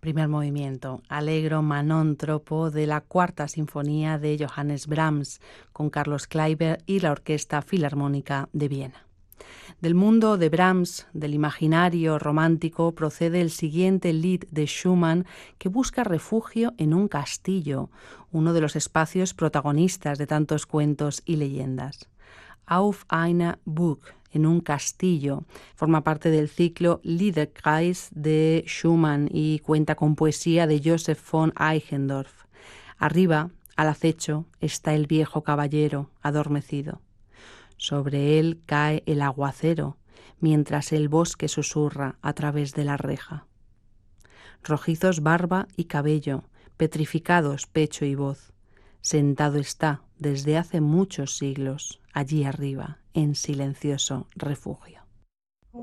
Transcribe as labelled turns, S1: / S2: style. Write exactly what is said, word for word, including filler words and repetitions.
S1: Primer movimiento, Allegro manontropo de la Cuarta Sinfonía de Johannes Brahms, con Carlos Kleiber y la Orquesta Filarmónica de Viena. Del mundo de Brahms, del imaginario romántico, procede el siguiente lied de Schumann, que busca refugio en un castillo, uno de los espacios protagonistas de tantos cuentos y leyendas. Auf einer Burg, en un castillo, forma parte del ciclo Liederkreis de Schumann y cuenta con poesía de Joseph von Eichendorff. Arriba, al acecho, está el viejo caballero, adormecido. Sobre él cae el aguacero, mientras el bosque susurra a través de la reja. Rojizos barba y cabello, petrificados pecho y voz. Sentado está desde hace muchos siglos, allí arriba, en silencioso refugio.